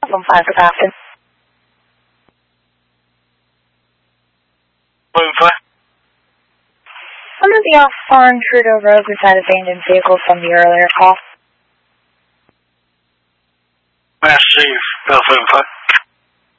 Platform 5 for Captain. Moving for. I'm going to be off Foreign Trudeau Road beside abandoned vehicle from the earlier call. Mass Chief, Alpha Info.